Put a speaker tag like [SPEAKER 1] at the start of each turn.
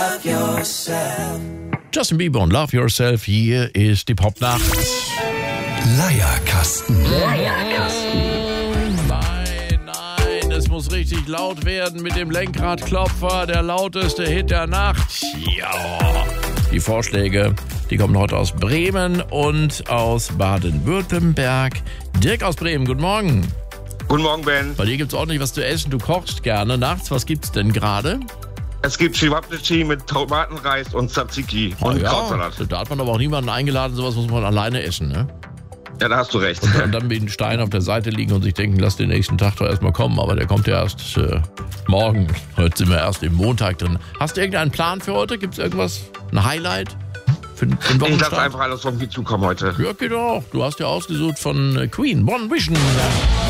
[SPEAKER 1] Justin Bieber und Love Yourself. Hier ist die Popnacht.
[SPEAKER 2] Leierkasten.
[SPEAKER 1] Nein, es muss richtig laut werden mit dem Lenkradklopfer. Der lauteste Hit der Nacht. Ja. Die Vorschläge, die kommen heute aus Bremen und aus Baden-Württemberg. Dirk aus Bremen, guten Morgen.
[SPEAKER 3] Guten Morgen, Ben.
[SPEAKER 1] Bei dir gibt's ordentlich was zu essen. Du kochst gerne nachts. Was gibt's denn gerade?
[SPEAKER 3] Es gibt Chewabchichi mit Tomatenreis und Tzatziki und Krautsalat.
[SPEAKER 1] Da hat man aber auch niemanden eingeladen. Sowas muss man alleine essen, ne?
[SPEAKER 3] Ja, da hast du recht.
[SPEAKER 1] Und dann mit dem Stein auf der Seite liegen und sich denken, lass den nächsten Tag doch erstmal kommen. Aber der kommt ja erst morgen. Heute sind wir erst im Montag drin. Hast du irgendeinen Plan für heute? Gibt's irgendwas? Ein Highlight? Für den Wochenstart?
[SPEAKER 3] Ich lasse einfach alles auf mich zukommen heute.
[SPEAKER 1] Ja, geht auch. Du hast ja ausgesucht von Queen. One Vision.